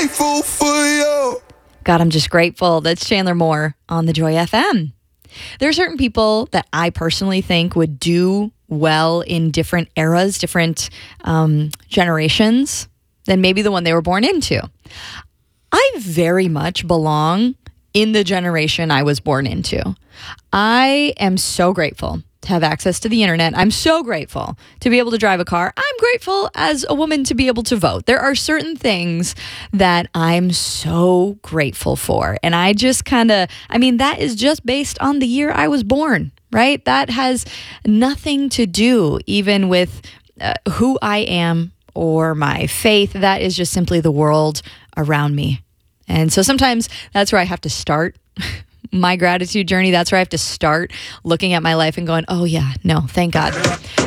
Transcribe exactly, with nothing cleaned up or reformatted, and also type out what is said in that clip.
grateful for you. God, I'm just grateful. That's Chandler Moore on the Joy F M. There are certain people that I personally think would do well in different eras, different um, generations than maybe the one they were born into. I very much belong in the generation I was born into. I am so grateful to have access to the internet. I'm so grateful to be able to drive a car. I'm grateful as a woman to be able to vote. There are certain things that I'm so grateful for. And I just kind of, I mean, that is just based on the year I was born, right? That has nothing to do even with uh, who I am or my faith. That is just simply the world around me. And so sometimes that's where I have to start my gratitude journey. That's where I have to start looking at my life and going, oh yeah, no, thank God.